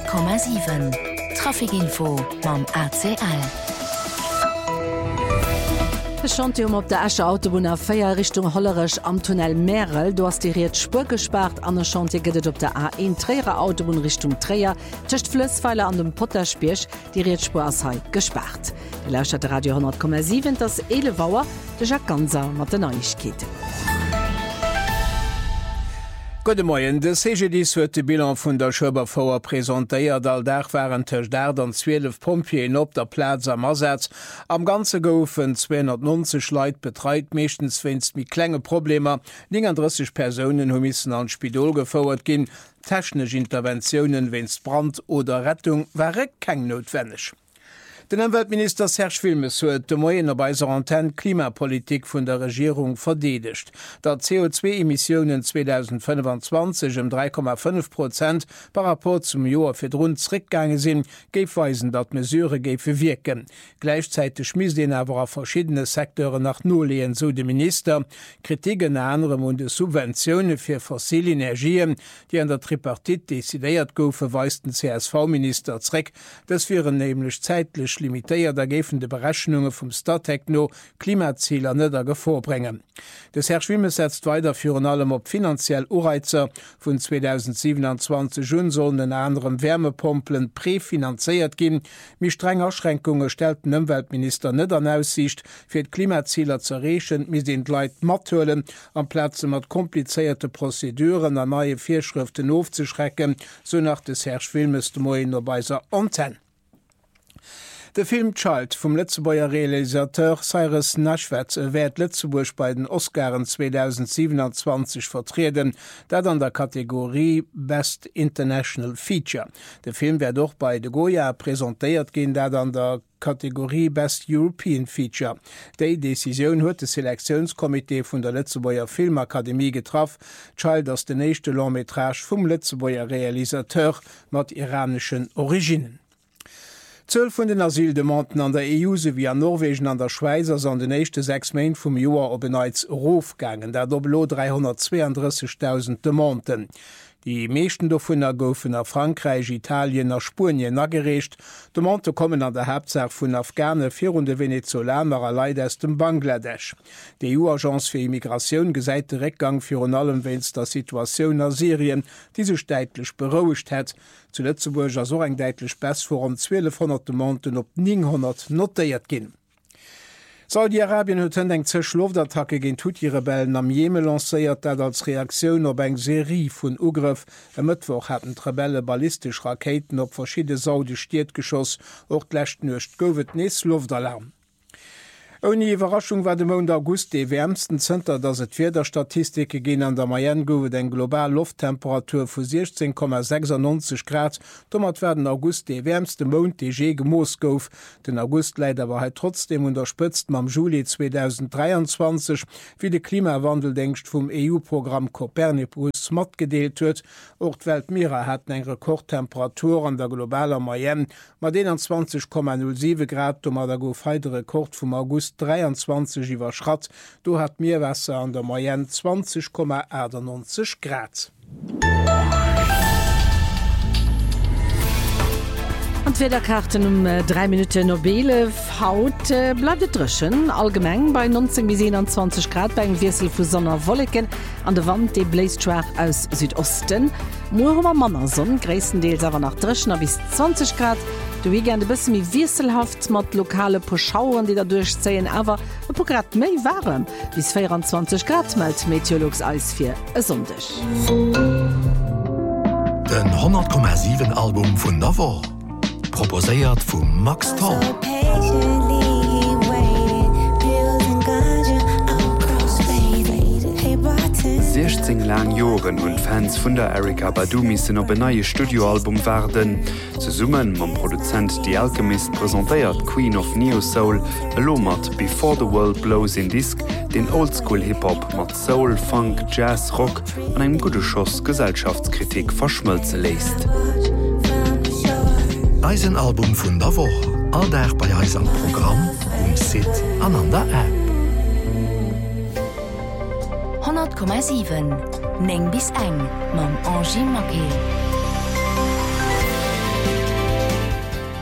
100,7 Trafikinfo mam ACL. Chantium op der Esche Autobahn auf Feier Richtung Hollerech am Tunnel Merel. Du hast die Spur gespart an der Chantier gehtt op der A1 Träger Autobahn Richtung Träger. Tcht Flüssfeiler an dem Potterspierch die Rietspur as Hai gespart. Der Lauscht der Radio 100,7 das Elevauer de Jacques Ganser mat der Neuigkeiten. Gute Morgen, de CGD huet de Bilan vun der Schëbervouer präsentéiert, all Dach waren tech der an 12 Pompien op der Platz am Ersatz. Am ganze goufen 290 Leiit betreit, meeschtens wennst mi klenge Probleme, 39 Personen hun missen an Spidol gefouert ginn, technisch Interventionen wennst Brand oder Rettung wäre keng notwendig. Den Umweltminister Serge Wilmes huet de Moien bei seiner Antenne Klimapolitik vun der Regierung verdedigt. Dat CO2-Emissionen 2025 3,5% par rapport zum Joer fir rund zrickgange sinn, geifweisen dat Mesure géfe wirken. Gleichzeitig schmies den awer a verschiedene Sektoren nach Nolleen, so de Minister. Kritiken anderem und de Subventionen fir fossile Energien, die an der Tripartit desideiert goufe, weisten CSV-Minister Zreck, das wären nämlich zeitlich limitéiert ergefende Berechnungen vom Startechno Klimazieler nëder vorbringen. Das Herr Schwimme setzt weiter für allem op finanziell Urreizer von 2027 hun sollen den anderen Wärmepumpen präfinanziert gin. Mi streng Ausschränkungen stellten Umweltminister net an Aussicht fir d Klimazieler zu erreichen, mit den Leiit Matthöhlen am Plätze mat komplizierte Prozeduren an neue Vorschriften aufzuschrecken, so nach des Herr Schwilmes de Moiner bei der Antenne. Der Film Child vom Letzebauer Realisateur Cyrus Nashvez wird Lützeburg bei den Oscaren 2027 vertreten, dat an der Kategorie Best International Feature. Der Film wird auch bei de Goya präsentiert gehen, dat an der Kategorie Best European Feature. Die Decision huet das Selektionskomitee vun der Letzebauer Filmakademie getroffen. Child as den nächste Longmetrage vom Letzebauer Realisateur mat iranischen Originen. 12 von den Asyldemanten an der EU sowie an Norwegen an der Schweiz an den nächsten 6 Monaten vom Jahr op bereits Rofgangen, der doblo 332.000 Demanten. Die meisten davon goufen nach Frankreich, Italien, nach Spanien angerecht. Demante kommen an der Hauptsache von Afghanen, 400 Venezolaner, leider aus dem Bangladesch. Die EU-Agence für Immigration gesagt den Rückgang für allem wenns der Situation in Syrien, die sich deutlich beruhigt hat. Zu Lützeburg so eng deutlich besser vor 1200 Demanten op 900 notiert gin. Saudi-Arabien huet eng Zerschloftattacke gegen Houthi-Rebellen am Jemen lanciert, dat als Reaktion op eng Serie vun Ugriff. Am Mittwoch hatten Rebelle ballistisch Raketen op verschiedene Saudi-Städte geschoss, och d'lächt nucht gowet nees Luftalarm. Ohne Überraschung war dem Monat August die wärmsten Zentner, dass et vier der Statistike gehen an der Mayenne gowet eng global Lufttemperatur von 16,96 Grad. Damit werden August die wärmste Monat, die je gemoos gouf. Den August leider war trotzdem unterstützt am Juli 2023, wie der Klimawandeldenkst vom EU-Programm Copernicus mat gedeelt huet. Auch die Weltmeere hatten eng Rekordtemperatur an der globaler Mayenne, mat 21,07 Grad, der gouf heide Rekord vom August 23 überschratt. Du hat Meerwasser an der Mayenne 20,91 Grad. Wetterkarten 3 Minuten Nobel haut bleibt drschen allgemeng bei 19 bis 21 Grad beim Wirsel vu Sonner Wolken an der Wand de Blazetrack aus Südosten. Moer Mannerson gräessendeels awer nach drschen bis 20 Grad. Du wie gerne bis wie wirselhaft mat lokale Poschauern, die da durchzähen, aber Grad méi warm bis 24 Grad meldt Meteorologs als fir esondech. Den 100,7 Album vun Navo. Proposéiert vum Max Tom. 16 lang Joren und Fans vun der Erykah Badu missen op een neue Studioalbum werden. Ze summen mam Produzent Die Alchemist präsentéiert Queen of Neo Soul, elo mat Before the World Blows in Disc, den Oldschool Hip-Hop mat Soul, Funk, Jazz, Rock an eng gute Schoss Gesellschaftskritik verschmëlze leist. Eisenalbum vun der Woche, all der bei Eis am Programm und Sit an der App. 100,7 Neng bis eng mam Angie Maquet.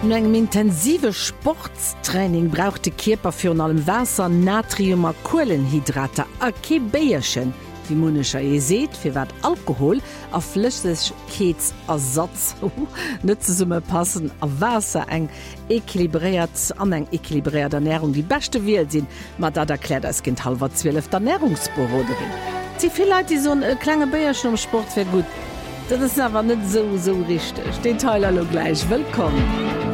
No engem intensive Sportstraining braucht de Kierper fir an allem Wasser, Natrium a Kohlenhydrate a Kebeierchen. Wie Monischer je seht, fir wat Alkohol a Flüssigkeitsersatz Nëtze summe passen a Wasser eng équilibriert Ernährung die beste Welt sinn, mat dat erklärt als Kind halber 12 Ernährungsbüroderin. Zi viel Leute die so kleine Beierchen um Sport wär gut. Dat is aber net so richtig. Den Teil allo gleich willkommen.